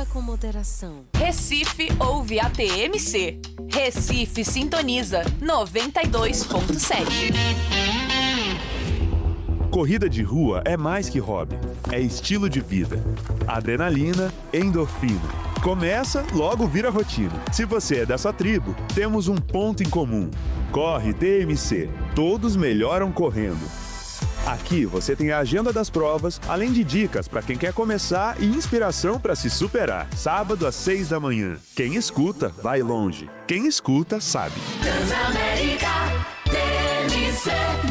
Beba com moderação. Recife ouve a TMC. Recife sintoniza 92.7. Corrida de rua é mais que hobby, é estilo de vida. Adrenalina, endorfina. Começa, logo vira rotina. Se você é dessa tribo, temos um ponto em comum. Corre TMC. Todos melhoram correndo. Aqui você tem a agenda das provas, além de dicas para quem quer começar e inspiração para se superar. Sábado às 6 da manhã. Quem escuta, vai longe. Quem escuta, sabe. Transamérica TMC.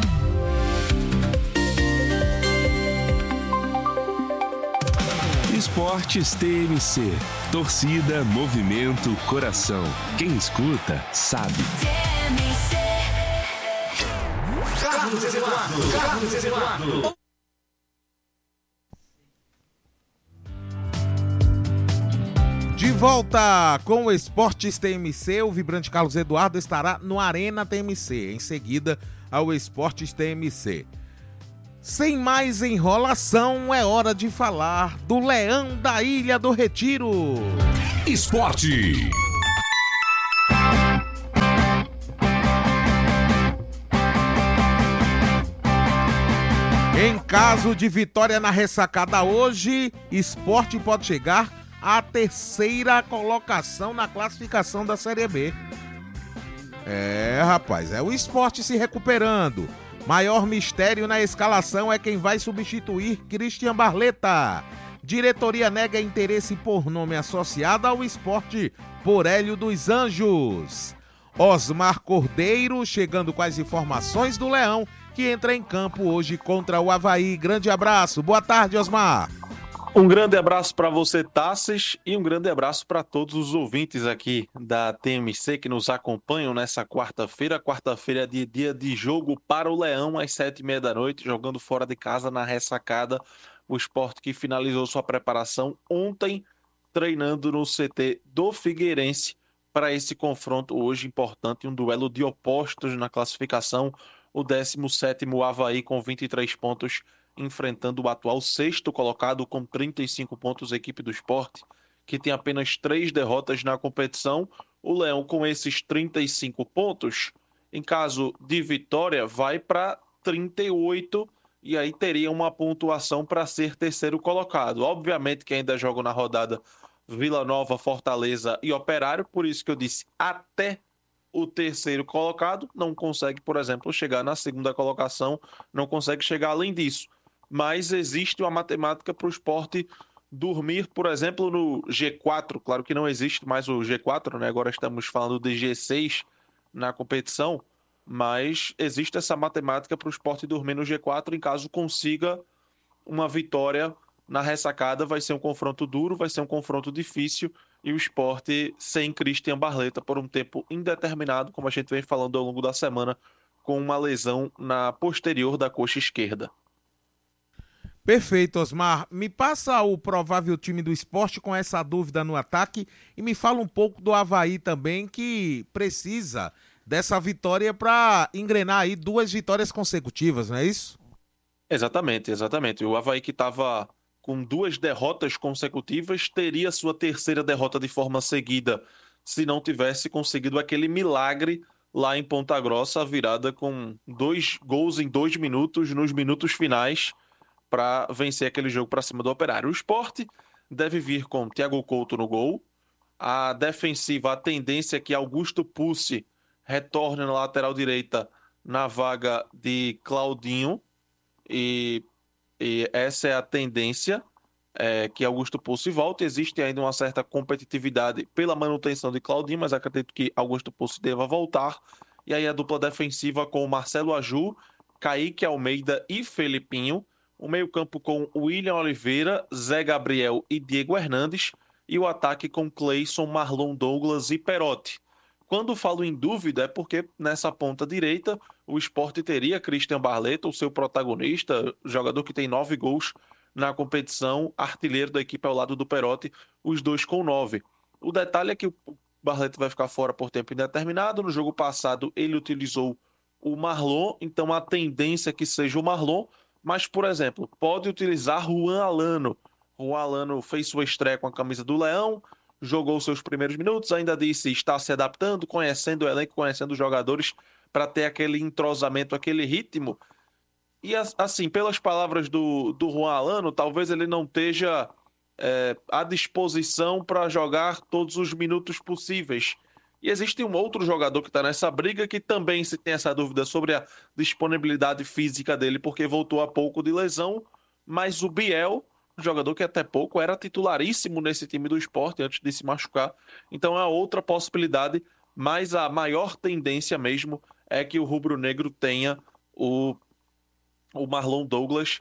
Esportes TMC. Torcida, movimento, coração. Quem escuta, sabe. TMC. Carlos Eduardo. De volta com o Esportes TMC, o vibrante Carlos Eduardo estará no Arena TMC, em seguida ao Esportes TMC. Sem mais enrolação, é hora de falar do Leão da Ilha do Retiro. Esporte. Em caso de vitória na ressacada hoje, Sport pode chegar à terceira colocação na classificação da Série B. Rapaz, é o Sport se recuperando. Maior mistério na escalação é quem vai substituir Christian Barleta. Diretoria nega interesse por nome associado ao Sport por Hélio dos Anjos. Osmar Cordeiro chegando com as informações do Leão, que entra em campo hoje contra o Avaí. Grande abraço. Boa tarde, Osmar. Um grande abraço para você, Tassis, e um grande abraço para todos os ouvintes aqui da TMC que nos acompanham nessa quarta-feira. Quarta-feira é dia de jogo para o Leão, às 7h30 da noite, jogando fora de casa na ressacada. O Sport que finalizou sua preparação ontem, treinando no CT do Figueirense para esse confronto hoje importante, um duelo de opostos na classificação. O 17º Avaí com 23 pontos, enfrentando o atual sexto colocado com 35 pontos, a equipe do Sport, que tem apenas 3 derrotas na competição. O Leão, com esses 35 pontos, em caso de vitória, vai para 38 e aí teria uma pontuação para ser terceiro colocado. Obviamente que ainda joga na rodada Vila Nova, Fortaleza e Operário, por isso que eu disse até o terceiro colocado, não consegue, por exemplo, chegar na segunda colocação, não consegue chegar além disso. Mas existe uma matemática para o Sport dormir, por exemplo, no G4. Claro que não existe mais o G4, né? Agora estamos falando de G6 na competição, mas existe essa matemática para o Sport dormir no G4 em caso consiga uma vitória na ressacada. Vai ser um confronto duro, vai ser um confronto difícil, e o Sport sem Christian Barleta por um tempo indeterminado, como a gente vem falando ao longo da semana, com uma lesão na posterior da coxa esquerda. Perfeito, Osmar. Me passa o provável time do Sport com essa dúvida no ataque e me fala um pouco do Avaí também, que precisa dessa vitória para engrenar aí 2 vitórias consecutivas, não é isso? Exatamente. O Avaí que estava com 2 derrotas consecutivas teria sua terceira derrota de forma seguida se não tivesse conseguido aquele milagre lá em Ponta Grossa, a virada com 2 gols em 2 minutos, nos minutos finais, para vencer aquele jogo para cima do Operário. O Sport deve vir com Thiago Couto no gol. A defensiva, a tendência é que Augusto Pucci retorne na lateral direita na vaga de Claudinho. E essa é a tendência, que Augusto Pucci volte. Existe ainda uma certa competitividade pela manutenção de Claudinho, mas acredito que Augusto Pucci deva voltar. E aí a dupla defensiva com Marcelo Aju, Kaique Almeida e Felipinho. O meio-campo com William Oliveira, Zé Gabriel e Diego Hernandes. E o ataque com Cleison, Marlon Douglas e Perotti. Quando falo em dúvida, é porque nessa ponta direita o Sport teria Christian Barleta, o seu protagonista, jogador que tem 9 gols na competição, artilheiro da equipe ao lado do Perotti, os dois com 9. O detalhe é que o Barleta vai ficar fora por tempo indeterminado. No jogo passado ele utilizou o Marlon, então a tendência é que seja o Marlon. Mas, por exemplo, pode utilizar Juan Alano. Juan Alano fez sua estreia com a camisa do Leão, jogou seus primeiros minutos, ainda disse estar se adaptando, conhecendo o elenco, conhecendo os jogadores, para ter aquele entrosamento, aquele ritmo. E assim, pelas palavras do Juan Alano, talvez ele não esteja à disposição para jogar todos os minutos possíveis. E existe um outro jogador que está nessa briga que também se tem essa dúvida sobre a disponibilidade física dele, porque voltou há pouco de lesão, mas o Biel, um jogador que até pouco era titularíssimo nesse time do Sport antes de se machucar. Então é outra possibilidade, mas a maior tendência mesmo é que o rubro-negro tenha o Marlon Douglas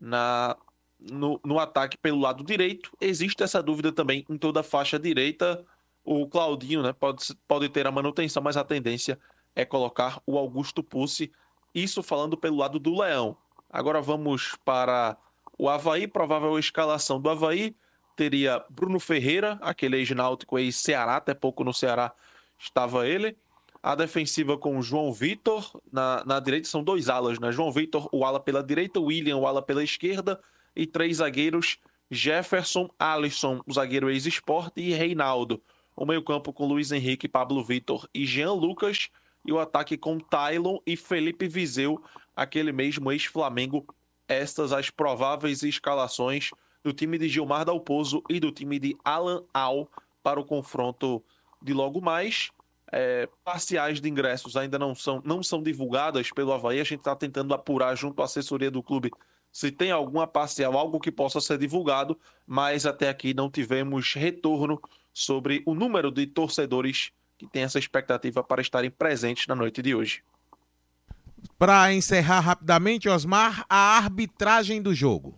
no ataque pelo lado direito. Existe essa dúvida também em toda a faixa direita. O Claudinho, né, pode ter a manutenção, mas a tendência é colocar o Augusto Pucci. Isso falando pelo lado do Leão. Agora vamos para o Avaí. Provável escalação do Avaí teria Bruno Ferreira, aquele ex-náutico, ex-Ceará, até pouco no Ceará estava ele. A defensiva com o João Vitor, na direita são 2 alas, né? João Vitor, o ala pela direita, William, o ala pela esquerda, e 3 zagueiros, Jefferson, Alisson, o zagueiro ex-Sport, e Reinaldo. O meio-campo com Luiz Henrique, Pablo Vitor e Jean Lucas. E o ataque com Tailon e Felipe Viseu, aquele mesmo ex-Flamengo. Estas as prováveis escalações do time de Gilmar Dalpozo e do time de Alan Al para o confronto de logo mais. Parciais de ingressos ainda não são divulgadas pelo Avaí. A gente está tentando apurar junto à assessoria do clube se tem alguma parcial, algo que possa ser divulgado, mas até aqui não tivemos retorno sobre o número de torcedores que tem essa expectativa para estarem presentes na noite de hoje. Para encerrar rapidamente, Osmar, a arbitragem do jogo.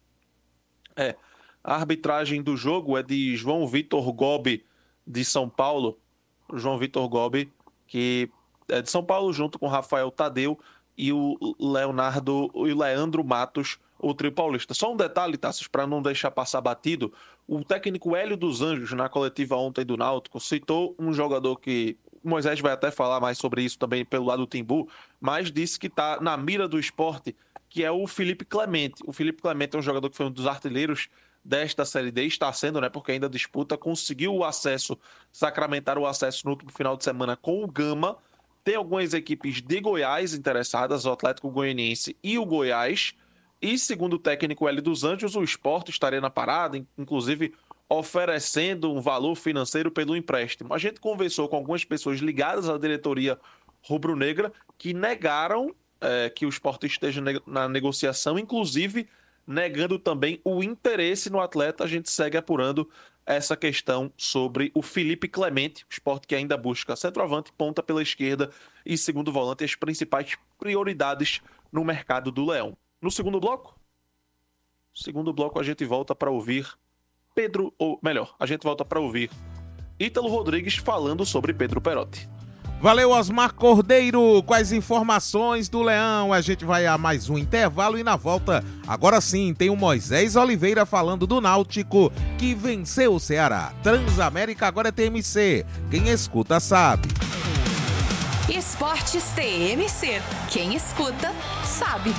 A arbitragem do jogo é de João Vitor Gobi, de São Paulo. João Vitor Gobi, que é de São Paulo, junto com Rafael Tadeu e o Leandro Matos, o trio paulista. Só um detalhe, Tassos, para não deixar passar batido, o técnico Hélio dos Anjos, na coletiva ontem do Náutico, citou um jogador que o Moisés vai até falar mais sobre isso também pelo lado do Timbu, mas disse que está na mira do Sport, que é o Felipe Clemente. O Felipe Clemente é um jogador que foi um dos artilheiros desta Série D, está sendo, né, porque ainda disputa, conseguiu o acesso, sacramentar o acesso no último final de semana com o Gama. Tem algumas equipes de Goiás interessadas, o Atlético Goianiense e o Goiás. E segundo o técnico Hélio dos Anjos, o Sport estaria na parada, inclusive oferecendo um valor financeiro pelo empréstimo. A gente conversou com algumas pessoas ligadas à diretoria rubro-negra que negaram que o Sport esteja na negociação, inclusive negando também o interesse no atleta. A gente segue apurando essa questão sobre o Felipe Clemente, o Sport que ainda busca centroavante, ponta pela esquerda e segundo volante, as principais prioridades no mercado do Leão. No segundo bloco a gente volta para ouvir a gente volta para ouvir Ítalo Rodrigues falando sobre Pedro Perotti. Valeu, Osmar Cordeiro, com as informações do Leão. A gente vai a mais um intervalo e na volta, agora sim, tem o Moisés Oliveira falando do Náutico, que venceu o Ceará. Transamérica agora é TMC. Quem escuta sabe. Esportes TMC. Quem escuta sabe.